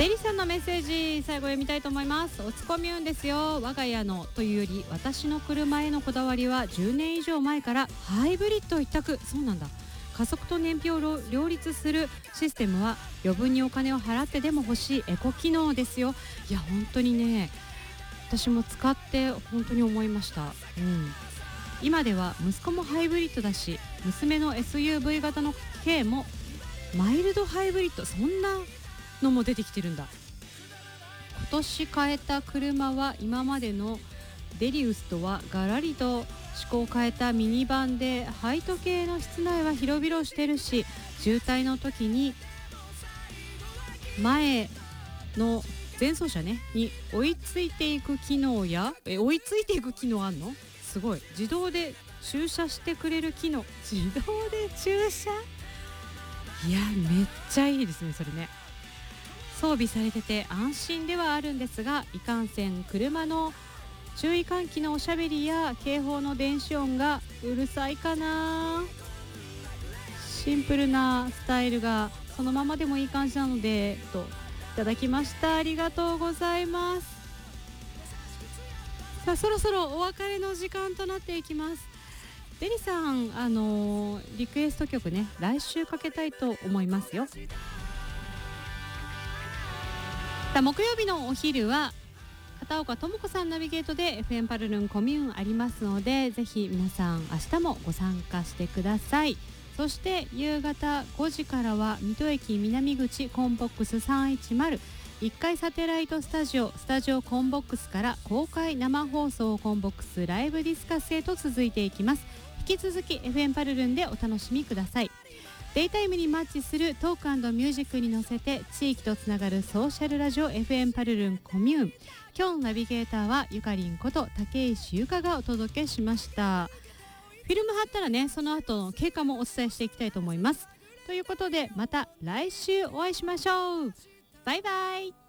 デリさんのメッセージ最後読みたいと思います。おつこみゅんですよ。我が家のというより私の車へのこだわりは10年以上前からハイブリッド一択。そうなんだ。加速と燃費を両立するシステムは余分にお金を払ってでも欲しいエコ機能ですよ。いや本当にね、私も使って本当に思いました。今では息子もハイブリッドだし、娘の SUV 型の軽もマイルドハイブリッド、そんなのも出てきてるんだ。今年買えた車は今までのデリウスとはガラリと趣向を変えたミニバンで、ハイト系の室内は広々してるし、渋滞の時に前の前走車ねに追いついていく機能や追いついていく機能あんの？すごい。自動で駐車してくれる機能。自動で駐車？いやめっちゃいいですねそれね。装備されてて安心ではあるんですが、いかんせん車の注意喚起のおしゃべりや警報の電子音がうるさいかな。シンプルなスタイルがそのままでもいい感じなのでといただきました。ありがとうございます。さあそろそろお別れの時間となっていきます。デリさんリクエスト曲ね、来週かけたいと思いますよ。さあ木曜日のお昼は片岡智子さんナビゲートで FM パルルンコミューンありますので、ぜひ皆さん明日もご参加してください。そして夕方5時からは水戸駅南口コンボックス310 1階サテライトスタジオコンボックスから公開生放送コンボックスライブディスカスへと続いていきます。引き続き FM パルルンでお楽しみください。デイタイムにマッチするトーク&ミュージックに乗せて地域とつながるソーシャルラジオ FM パルルンコミューン。今日のナビゲーターはゆかりんこと竹石ゆかがお届けしました。フィルム貼ったらね、その後の経過もお伝えしていきたいと思います。ということでまた来週お会いしましょう。バイバイ。